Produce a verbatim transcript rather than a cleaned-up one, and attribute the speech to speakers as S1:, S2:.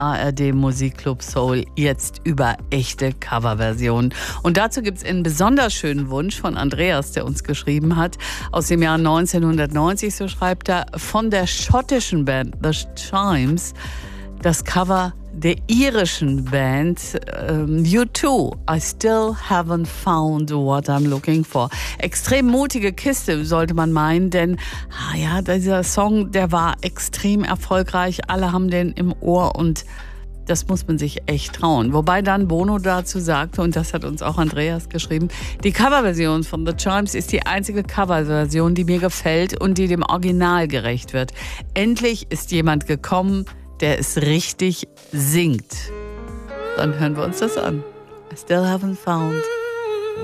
S1: A R D Musikclub Soul jetzt über echte Coverversionen. Und dazu gibt es einen besonders schönen Wunsch von Andreas, der uns geschrieben hat, aus dem Jahr neunzehnhundertneunzig, so schreibt er, von der schottischen Band The Chimes, das Cover der irischen Band ähm, U zwei, I Still Haven't Found What I'm Looking For. Extrem mutige Kiste, sollte man meinen, denn ah ja, dieser Song, der war extrem erfolgreich. Alle haben den im Ohr und das muss man sich echt trauen. Wobei dann Bono dazu sagte, und das hat uns auch Andreas geschrieben, die Coverversion von The Chimes ist die einzige Coverversion, die mir gefällt und die dem Original gerecht wird. Endlich ist jemand gekommen, der es richtig singt. Dann hören wir uns das an. I still haven't found